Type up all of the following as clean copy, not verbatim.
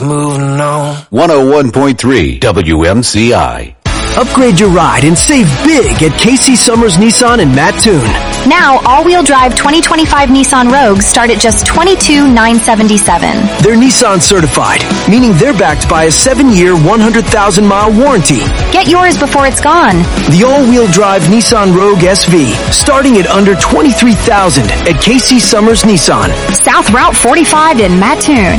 moving on. 101.3 WMCI. Upgrade your ride and save big at Casey Summers Nissan in Mattoon. Now, all-wheel drive 2025 Nissan Rogues start at just $22,977. They're Nissan certified, meaning they're backed by a 7-year, 100,000-mile warranty. Get yours before it's gone. The all-wheel drive Nissan Rogue SV, starting at under $23,000 at Casey Summers Nissan. South Route 45 in Mattoon.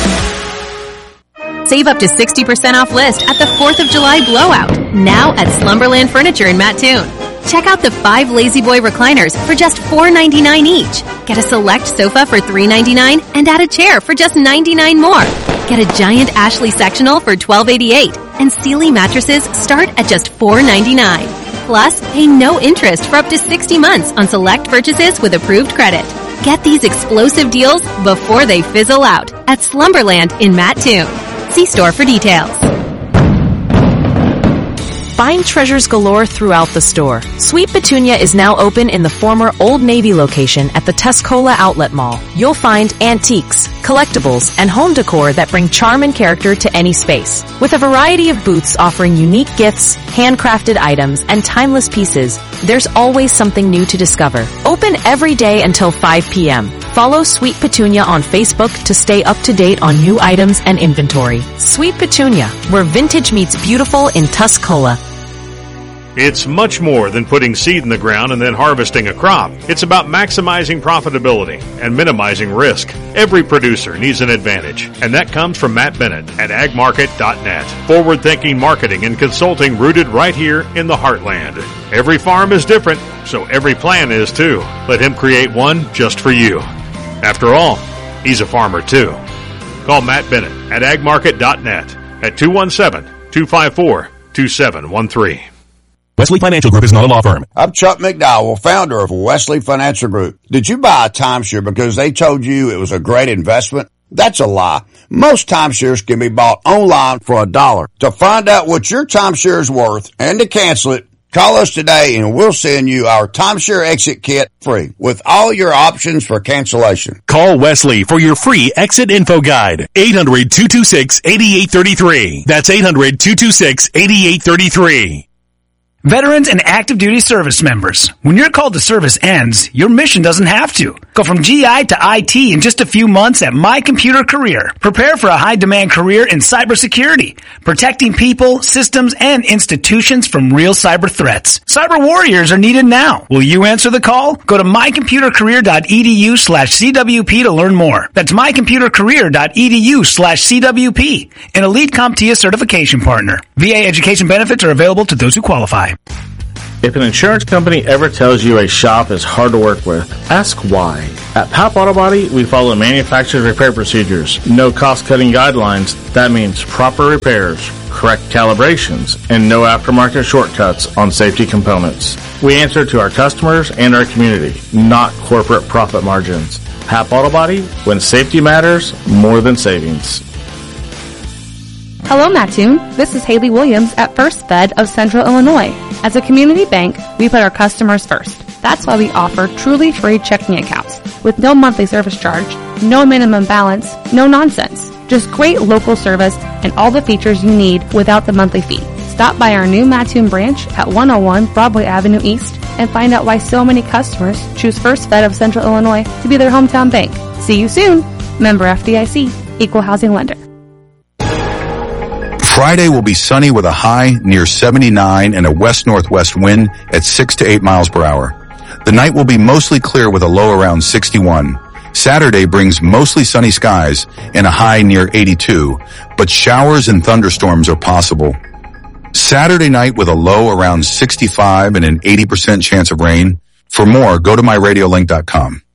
Save up to 60% off list at the 4th of July blowout. Now at Slumberland Furniture in Mattoon. Check out the 5 Lazy Boy recliners for just $4.99 each. Get a select sofa for $3.99 and add a chair for just $99 more. Get a giant Ashley sectional for $12.88 and Sealy mattresses start at just $4.99. Plus, pay no interest for up to 60 months on select purchases with approved credit. Get these explosive deals before they fizzle out at Slumberland in Mattoon. See store for details. Find treasures galore throughout the store. Sweet Petunia is now open in the former Old Navy location at the Tuscola Outlet Mall. You'll find antiques, collectibles, and home decor that bring charm and character to any space. With a variety of booths offering unique gifts, handcrafted items, and timeless pieces, there's always something new to discover. Open every day until 5 p.m. Follow Sweet Petunia on Facebook to stay up to date on new items and inventory. Sweet Petunia, where vintage meets beautiful in Tuscola. It's much more than putting seed in the ground and then harvesting a crop. It's about maximizing profitability and minimizing risk. Every producer needs an advantage, and that comes from Matt Bennett at agmarket.net. Forward-thinking marketing and consulting rooted right here in the heartland. Every farm is different, so every plan is too. Let him create one just for you. After all, he's a farmer too. Call Matt Bennett at agmarket.net at 217-254-2713. Wesley Financial Group is not a law firm. I'm Chuck McDowell, founder of Wesley Financial Group. Did you buy a timeshare because they told you it was a great investment? That's a lie. Most timeshares can be bought online for $1. To find out what your timeshare is worth and to cancel it, call us today and we'll send you our timeshare exit kit free with all your options for cancellation. Call Wesley for your free exit info guide. 800-226-8833. That's 800-226-8833. Veterans and active duty service members, when your call to service ends, your mission doesn't have to. Go from GI to IT in just a few months at My Computer Career. Prepare for a high-demand career in cybersecurity, protecting people, systems, and institutions from real cyber threats. Cyber warriors are needed now. Will you answer the call? Go to mycomputercareer.edu/CWP to learn more. That's mycomputercareer.edu/CWP, an elite CompTIA certification partner. VA education benefits are available to those who qualify. If an insurance company ever tells you a shop is hard to work with, ask why. At PAP Auto Body, we follow manufacturer's repair procedures, no cost-cutting guidelines. That means proper repairs, correct calibrations, and no aftermarket shortcuts on safety components. We answer to our customers and our community, not corporate profit margins. PAP Auto Body, when safety matters more than savings. Hello, Mattoon. This is Haley Williams at First Fed of Central Illinois. As a community bank, we put our customers first. That's why we offer truly free checking accounts with no monthly service charge, no minimum balance, no nonsense. Just great local service and all the features you need without the monthly fee. Stop by our new Mattoon branch at 101 Broadway Avenue East and find out why so many customers choose First Fed of Central Illinois to be their hometown bank. See you soon. Member FDIC, Equal Housing Lender. Friday will be sunny with a high near 79 and a west-northwest wind at 6 to 8 miles per hour. The night will be mostly clear with a low around 61. Saturday brings mostly sunny skies and a high near 82, but showers and thunderstorms are possible. Saturday night with a low around 65 and an 80% chance of rain. For more, go to myradiolink.com.